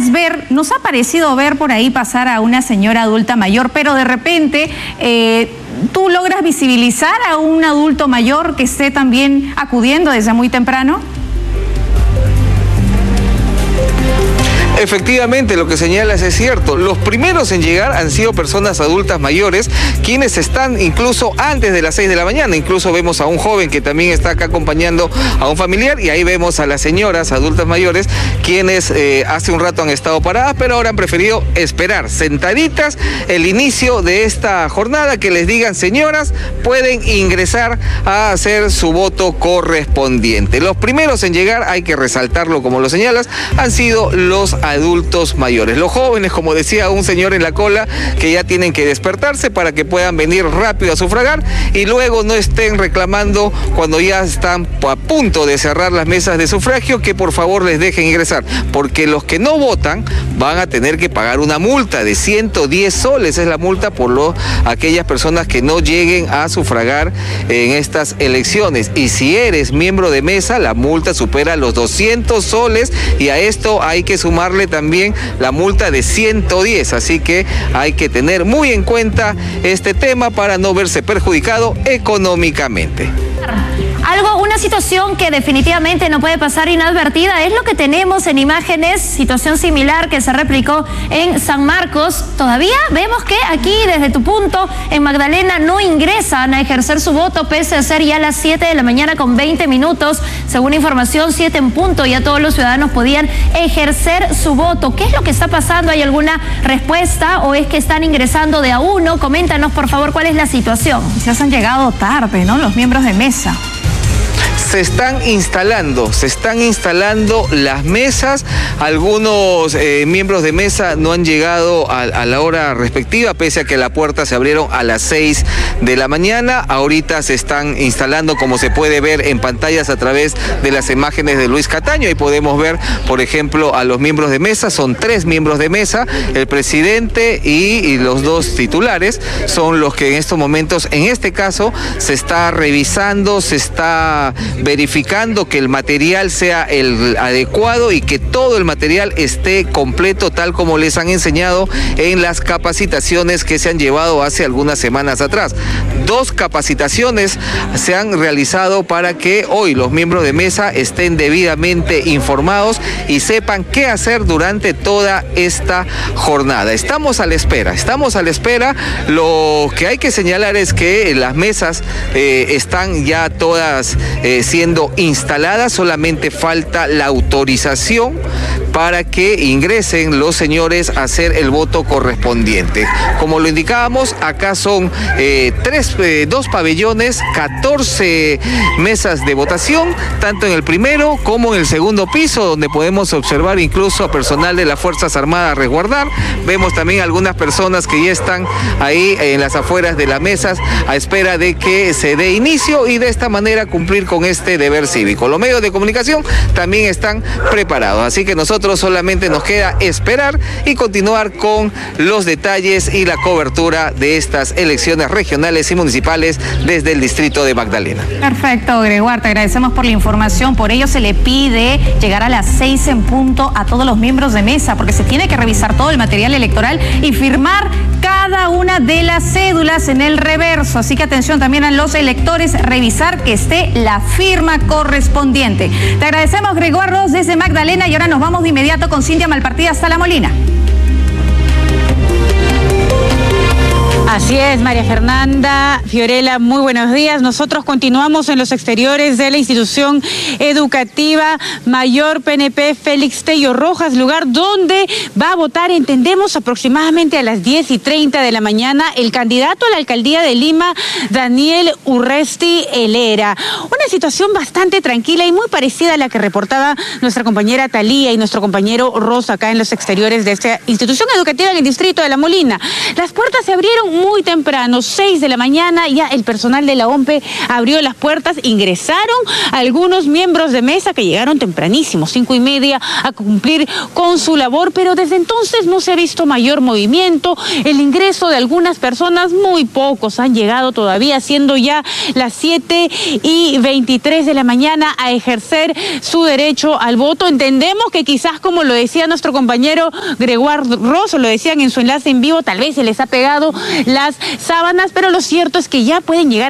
es ver, nos ha parecido ver por ahí pasar a una señora adulta mayor, pero de repente ¿tú logras visibilizar a un adulto mayor que esté también acudiendo desde muy temprano? Efectivamente, lo que señalas es cierto. Los primeros en llegar han sido personas adultas mayores, quienes están incluso antes de las 6 de la mañana. Incluso vemos a un joven que también está acá acompañando a un familiar, y ahí vemos a las señoras adultas mayores, quienes hace un rato han estado paradas, pero ahora han preferido esperar sentaditas el inicio de esta jornada, que les digan: señoras, pueden ingresar a hacer su voto correspondiente. Los primeros en llegar, hay que resaltarlo como lo señalas, han sido los adultos mayores. Los jóvenes, como decía un señor en la cola, que ya tienen que despertarse para que puedan venir rápido a sufragar y luego no estén reclamando cuando ya están a punto de cerrar las mesas de sufragio, que por favor les dejen ingresar, porque los que no votan van a tener que pagar una multa de 110 soles, es la multa por aquellas personas que no lleguen a sufragar en estas elecciones. Y si eres miembro de mesa, la multa supera los 200 soles, y a esto hay que sumarle también la multa de 110, así que hay que tener muy en cuenta este tema para no verse perjudicado económicamente. Una situación que definitivamente no puede pasar inadvertida es lo que tenemos en imágenes, situación similar que se replicó en San Marcos. Todavía vemos que aquí, desde tu punto, en Magdalena, no ingresan a ejercer su voto, pese a ser ya las 7 de la mañana con 20 minutos. Según información, 7 en punto, ya todos los ciudadanos podían ejercer su voto. ¿Qué es lo que está pasando? ¿Hay alguna respuesta o es que están ingresando de a uno? Coméntanos, por favor, cuál es la situación. Quizás han llegado tarde, ¿no?, los miembros de mesa. Se están instalando las mesas. Algunos miembros de mesa no han llegado a la hora respectiva, pese a que la puerta se abrieron a las 6 de la mañana. Ahorita se están instalando, como se puede ver en pantallas a través de las imágenes de Luis Cataño. Ahí podemos ver, por ejemplo, a los miembros de mesa. Son 3 miembros de mesa, el presidente y los 2 titulares son los que en estos momentos, en este caso, se está revisando, se está verificando que el material sea el adecuado y que todo el material esté completo, tal como les han enseñado en las capacitaciones que se han llevado hace algunas semanas atrás. 2 capacitaciones se han realizado para que hoy los miembros de mesa estén debidamente informados y sepan qué hacer durante toda esta jornada. Estamos a la espera. Lo que hay que señalar es que las mesas están ya todas siendo instaladas, solamente falta la autorización para que ingresen los señores a hacer el voto correspondiente. Como lo indicábamos, acá son 2 pabellones, 14 mesas de votación, tanto en el primero como en el segundo piso, donde podemos observar incluso a personal de las Fuerzas Armadas resguardar. Vemos también algunas personas que ya están ahí en las afueras de las mesas a espera de que se dé inicio y de esta manera cumplir con este deber cívico. Los medios de comunicación también están preparados, así que nosotros solamente nos queda esperar y continuar con los detalles y la cobertura de estas elecciones regionales y municipales desde el distrito de Magdalena. Perfecto, Gregoire, te agradecemos por la información. Por ello se le pide llegar a las 6 en punto a todos los miembros de mesa, porque se tiene que revisar todo el material electoral y firmar cada una de las cédulas en el reverso. Así que atención también a los electores, revisar que esté la firma correspondiente. Te agradecemos, Gregoire Ross, desde Magdalena, y ahora nos vamos de inmediato con Cintia Malpartida hasta La Molina. Así es, María Fernanda, Fiorella, muy buenos días. Nosotros continuamos en los exteriores de la institución educativa Mayor PNP Félix Tello Rojas, lugar donde va a votar, entendemos, aproximadamente a las 10:30 de la mañana, el candidato a la alcaldía de Lima, Daniel Urresti Helera. Una situación bastante tranquila y muy parecida a la que reportaba nuestra compañera Talía y nuestro compañero Rosa acá en los exteriores de esta institución educativa en el distrito de La Molina. Las puertas se abrieron muy temprano, 6 de la mañana, ya el personal de la OMPE abrió las puertas, ingresaron algunos miembros de mesa que llegaron tempranísimo, 5:30, a cumplir con su labor, pero desde entonces no se ha visto mayor movimiento. El ingreso de algunas personas, muy pocos han llegado todavía, siendo ya las 7:23 de la mañana, a ejercer su derecho al voto. Entendemos que quizás, como lo decía nuestro compañero Gregoire Rosso, lo decían en su enlace en vivo, tal vez se les ha pegado las sábanas, pero lo cierto es que ya pueden llegar